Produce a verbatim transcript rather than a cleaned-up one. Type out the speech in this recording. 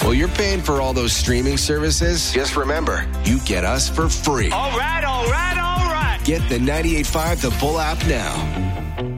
Well, you're paying for all those streaming services. Just remember, you get us for free. All right, all right, all right. Get the ninety-eight point five The Bull app now.